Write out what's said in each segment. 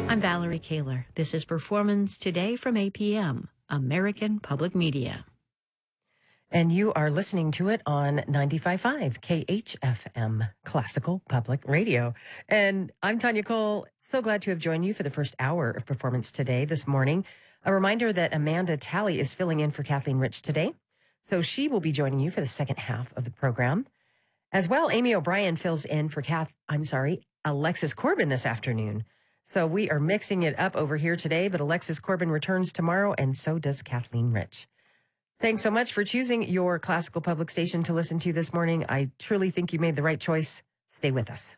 I'm Valerie Kaler. This is Performance Today from APM, American Public Media. And you are listening to it on 95.5 KHFM, Classical Public Radio. And I'm Tanya Cole. So glad to have joined you for the first hour of Performance Today this morning. A reminder that Amanda Talley is filling in for Kathleen Rich today. So she will be joining you for the second half of the program. As well, Amy O'Brien fills in for Alexis Corbin this afternoon. So we are mixing it up over here today, but Alexis Corbin returns tomorrow, and so does Kathleen Rich. Thanks so much for choosing your classical public station to listen to this morning. I truly think you made the right choice. Stay with us.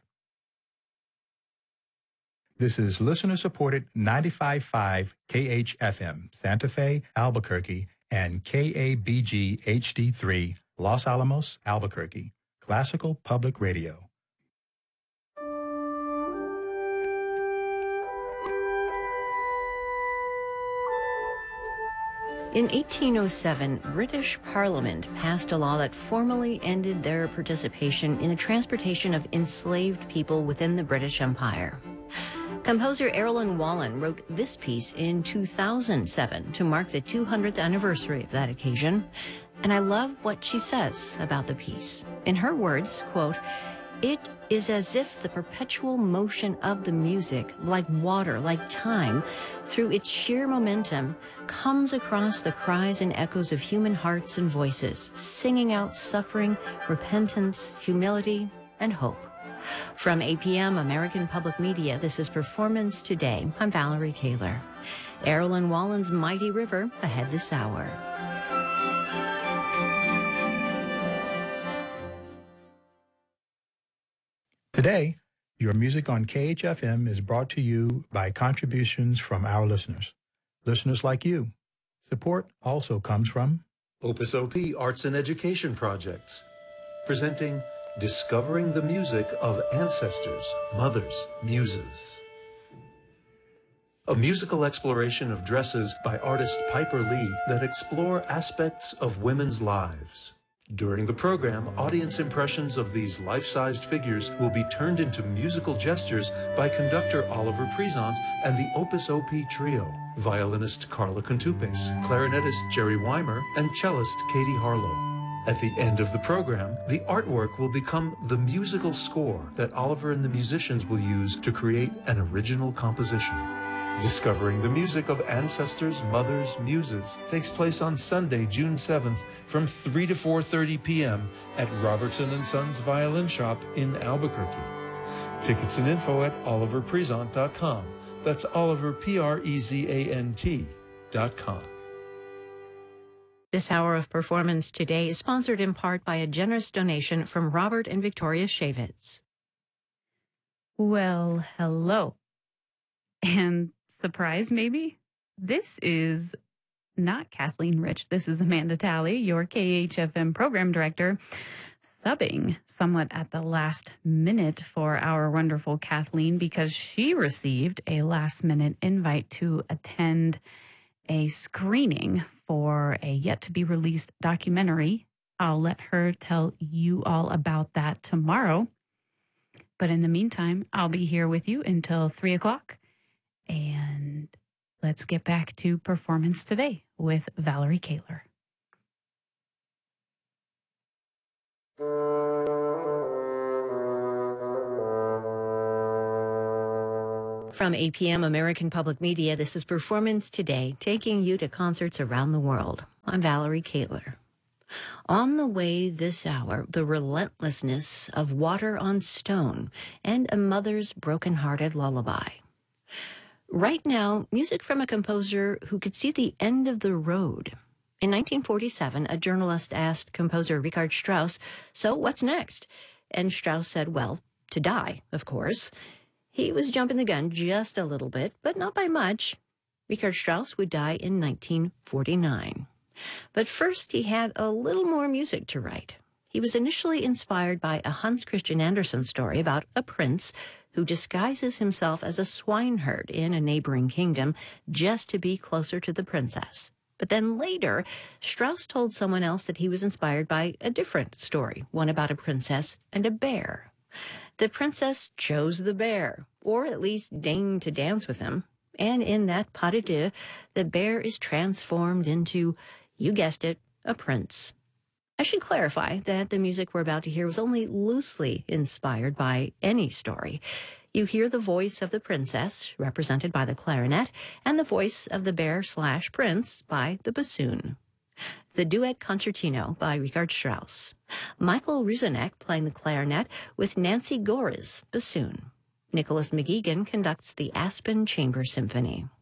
This is listener-supported 95.5 KHFM, Santa Fe, Albuquerque, and KABG HD3, Los Alamos, Albuquerque, Classical Public Radio. In 1807, British Parliament passed a law that formally ended their participation in the transportation of enslaved people within the British Empire. Composer Erilyn Wallen wrote this piece in 2007 to mark the 200th anniversary of that occasion, and I love what she says about the piece. In her words, quote, "It is as if the perpetual motion of the music, like water, like time, through its sheer momentum, comes across the cries and echoes of human hearts and voices, singing out suffering, repentance, humility, and hope." From APM, American Public Media, this is Performance Today. I'm Valerie Kaler. Erilyn Wallen's Mighty River ahead this hour. Today, your music on KHFM is brought to you by contributions from our listeners. Listeners like you. Support also comes from Opus OP Arts and Education Projects, presenting Discovering the Music of Ancestors, Mothers, Muses. A musical exploration of dresses by artist Piper Lee that explore aspects of women's lives. During the program, audience impressions of these life-sized figures will be turned into musical gestures by conductor Oliver Presant and the Opus OP Trio, violinist Carla Contupes, clarinetist Jerry Weimer, and cellist Katie Harlow. At the end of the program, the artwork will become the musical score that Oliver and the musicians will use to create an original composition. Discovering the Music of Ancestors, Mothers, Muses takes place on Sunday, June 7th from 3 to 4:30 p.m. at Robertson & Sons Violin Shop in Albuquerque. Tickets and info at oliverpresant.com. That's Oliver, Prezant.com. This hour of Performance Today is sponsored in part by a generous donation from Robert and Victoria Shavitz. Well, hello. And surprise, maybe? This is not Kathleen Rich. This is Amanda Talley, your KHFM program director, subbing somewhat at the last minute for our wonderful Kathleen because she received a last-minute invite to attend a screening for a yet-to-be-released documentary. I'll let her tell you all about that tomorrow. But in the meantime, I'll be here with you until 3 o'clock. And let's get back to Performance Today with Valerie Kaler. From APM American Public Media, this is Performance Today, taking you to concerts around the world. I'm Valerie Kaler. On the way this hour, the relentlessness of Water on Stone and a mother's broken-hearted lullaby. Right now, music from a composer who could see the end of the road. In 1947, a journalist asked composer Richard Strauss, "So what's next?" And Strauss said, well, to die, of course. He was jumping the gun just a little bit, but not by much. Richard Strauss would die in 1949. But first, he had a little more music to write. He was initially inspired by a Hans Christian Andersen story about a prince who disguises himself as a swineherd in a neighboring kingdom just to be closer to the princess. But then later, Strauss told someone else that he was inspired by a different story, one about a princess and a bear. The princess chose the bear, or at least deigned to dance with him. And in that pas de deux, the bear is transformed into, you guessed it, a prince. I should clarify that the music we're about to hear was only loosely inspired by any story. You hear the voice of the princess, represented by the clarinet, and the voice of the bear/prince by the bassoon. The Duet Concertino by Richard Strauss. Michael Ruzinek playing the clarinet with Nancy Gore's bassoon. Nicholas McGeegan conducts the Aspen Chamber Symphony.